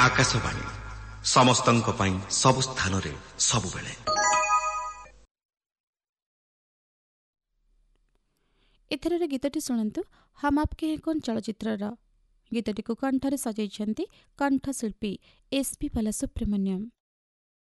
आकाशवाणी समस्तंक पई सब स्थान रे सब बेले। एथर गीतटी शुणु हम आपके हैं कौन चलचित्रर गीतटी को कंठरे सजाई कंठशिल्पी एसपी बालासुब्रमण्यम।